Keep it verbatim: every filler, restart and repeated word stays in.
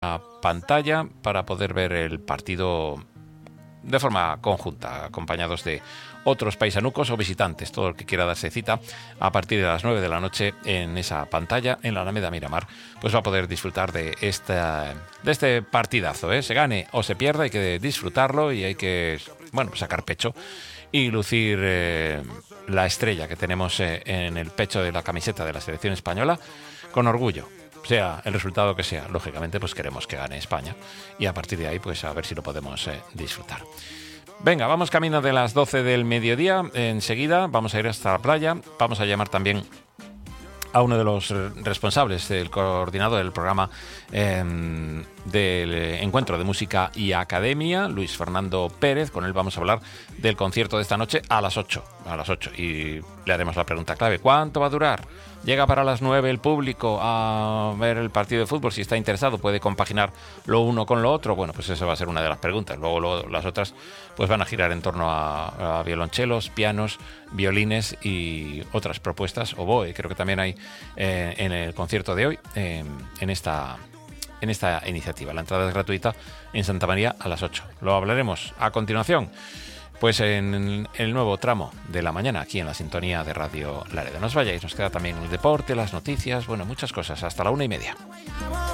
pantalla para poder ver el partido de forma conjunta, acompañados de otros paisanucos o visitantes, todo el que quiera darse cita a partir de las nueve de la noche en esa pantalla en la Alameda Miramar, pues va a poder disfrutar de esta de este partidazo, ¿eh? Se gane o se pierda, hay que disfrutarlo y hay que, bueno, sacar pecho y lucir eh, la estrella que tenemos eh, en el pecho de la camiseta de la selección española con orgullo. Sea el resultado que sea, lógicamente pues queremos que gane España y a partir de ahí pues a ver si lo podemos eh, disfrutar. Venga, vamos camino de las doce del mediodía. Enseguida vamos a ir hasta la playa. Vamos a llamar también a uno de los responsables, el coordinador del programa eh, del Encuentro de Música y Academia, Luis Fernando Pérez. Con él vamos a hablar del concierto de esta noche a las ocho. A las ocho. Y le haremos la pregunta clave: ¿cuánto va a durar? Llega para las nueve el público a ver el partido de fútbol. Si está interesado, puede compaginar lo uno con lo otro. Bueno, pues esa va a ser una de las preguntas. Luego lo, las otras pues van a girar en torno a, a violonchelos, pianos, violines y otras propuestas. Oboe, creo que también hay eh, en el concierto de hoy, eh, en esta en esta iniciativa. La entrada es gratuita en Santa María a las ocho. Lo hablaremos a continuación, pues en el nuevo tramo de la mañana, aquí en la sintonía de Radio Laredo. No os vayáis, nos queda también el deporte, las noticias, bueno, muchas cosas, hasta la una y media.